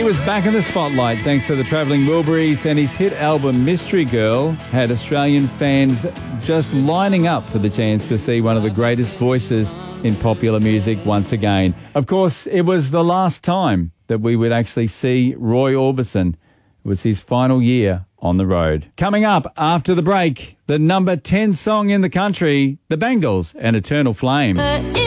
was back in the spotlight thanks to the Travelling Wilburys, and his hit album Mystery Girl had Australian fans just lining up for the chance to see one of the greatest voices in popular music once again. Of course, it was the last time that we would actually see Roy Orbison. It was his final year on the road. Coming up after the break, the number 10 song in the country, The Bangles and Eternal Flame.